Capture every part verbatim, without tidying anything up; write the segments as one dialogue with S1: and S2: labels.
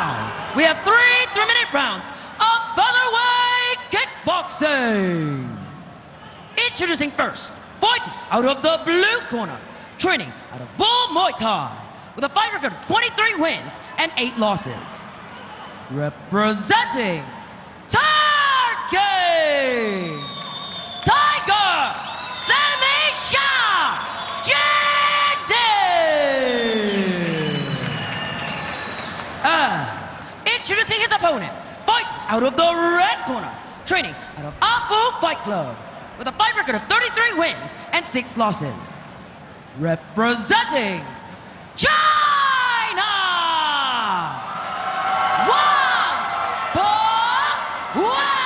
S1: Now we have three three-minute rounds of featherweight kickboxing. Introducing first, fighting out of the blue corner, training out of Bull Muay Thai, with a fight record of twenty-three wins and eight losses. Representing Turkey, Tiger Semi Shah Jindin. And introducing his opponent, fighting out of the red corner, training out of Afu Fight Club, with a fight record of thirty-three wins and six losses. Representing China, Wang Pengwei.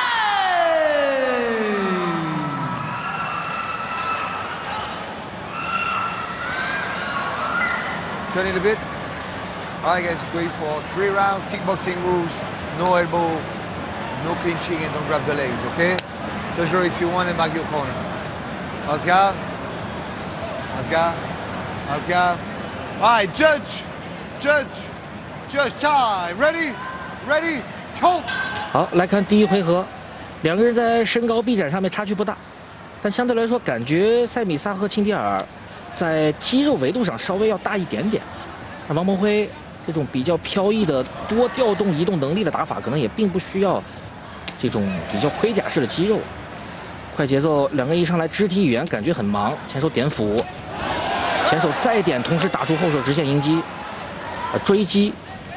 S2: Turning a bit. Alright guys, going for three rounds, kickboxing rules, no elbow, no clinching and don't grab the legs, okay? Touch door if you want and back your corner. Oscar. Oscar. Oscar. Alright, judge. Judge. Judge time. Ready? Ready? Hold.
S3: 好，来看第一回合，两个人在身高臂展上面差距不大，但相对来说，感觉塞米萨和钦迪尔在肌肉维度上稍微要大一点点。而王鹏辉这种比较飘逸的多调动移动能力的打法，可能也并不需要这种比较盔甲式的肌肉。快节奏，两个人一上来肢体语言感觉很忙，前手点斧，前手再点，同时打出后手直线迎击，呃追击。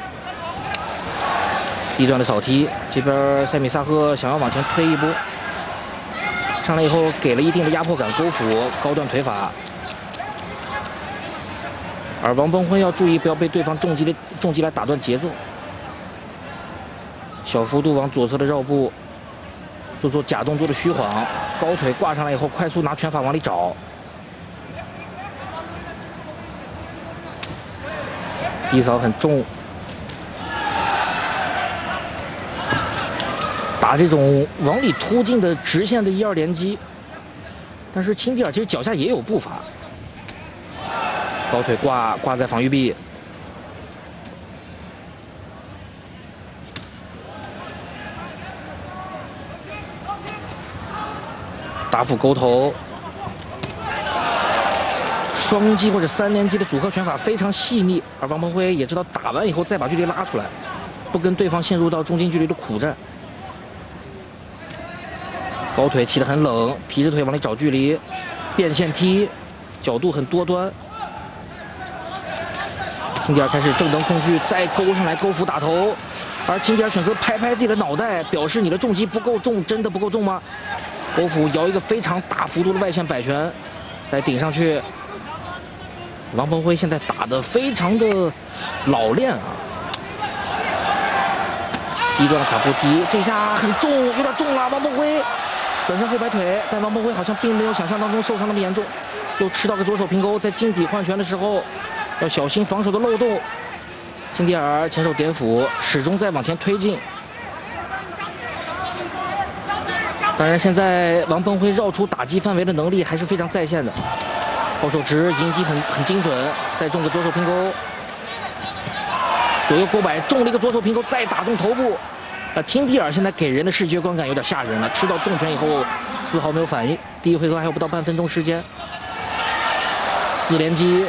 S3: 低端的扫踢，这边塞米萨赫想要往前推一波，上来以后给了一定的压迫感，勾斧高段腿法。而王鹏辉要注意不要被对方重击的重击来打断节奏，小幅度往左侧的绕步，做做假动作的虚晃，高腿挂上来以后快速拿拳法往里找。低扫很重。 打这种往里突进的直线的一二连击，但是钦迪尔其实脚下也有步伐，高腿挂挂在防御臂，打斧勾头，双击或者三连击的组合拳法非常细腻，而王鹏辉也知道打完以后再把距离拉出来，不跟对方陷入到中近距离的苦战。 高腿起得很冷，提着腿往里找距离，变线踢，角度很多端。钦迪尔开始正蹬控距，再勾上来勾斧打头，而钦迪尔选择拍拍自己的脑袋，表示你的重击不够重，真的不够重吗？勾斧摇一个非常大幅度的外线摆拳，再顶上去。王鹏辉现在打得非常的老练啊。 低端的卡夫踢，这下很重，有点重了。王鹏辉转身后摆腿，但王鹏辉好像并没有想象当中受伤那么严重，又吃到个左手平勾，在近体换拳的时候要小心防守的漏洞。钦迪尔前手点斧，始终在往前推进。当然，现在王鹏辉绕出打击范围的能力还是非常在线的，后手直迎击很很精准，再中个左手平勾。 左右勾摆，中了一个左手平勾，再打中头部。啊，钦迪尔现在给人的视觉观感有点吓人了，吃到重拳以后丝毫没有反应。第一回合还有不到半分钟时间，四连击。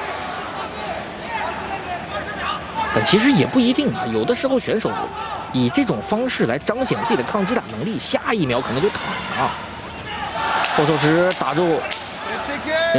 S3: 但其实也不一定啊，有的时候选手以这种方式来彰显自己的抗击打能力，下一秒可能就躺了。后手直打中。